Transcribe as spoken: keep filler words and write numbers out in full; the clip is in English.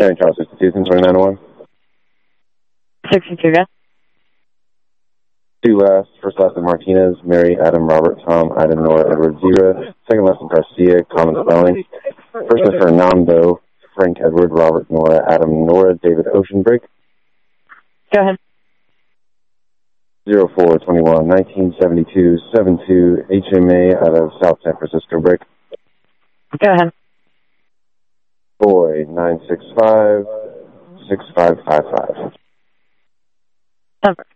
County Charles sixty-two, twenty-nine oh one. sixty-two, guys. Two last. First lesson, Martinez, Mary, Adam, Robert, Tom, Ida, Nora, Edward, Zira. Second lesson, Garcia, common spelling. First one for Nando, Frank, Edward, Robert, Nora, Adam, Nora, David, Ocean Break. Go ahead. zero four twenty-one nineteen seventy-two seventy-two H M A out of South San Francisco Break. Go ahead. Boy, nine six five six five five five. Over.